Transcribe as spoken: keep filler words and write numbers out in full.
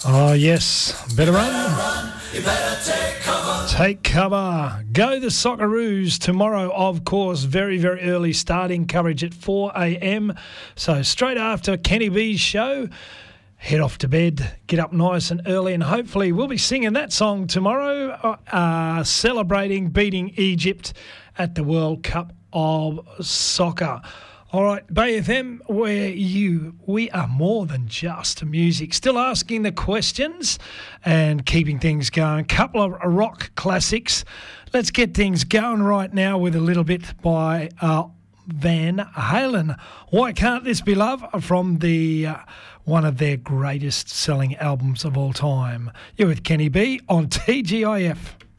Oh, yes. Better run. run. You better take cover. Take cover. Go the Socceroos tomorrow, of course, very, very early, starting coverage at four a.m. So straight after Kenny B's show, head off to bed, get up nice and early, and hopefully we'll be singing that song tomorrow, uh, celebrating beating Egypt at the World Cup of Soccer. All right, Bay F M, where you, we are more than just music. Still asking the questions and keeping things going. Couple of rock classics. Let's get things going right now with a little bit by uh, Van Halen. Why Can't This Be Love? From the uh, one of their greatest selling albums of all time. You're with Kenny B on T G I F.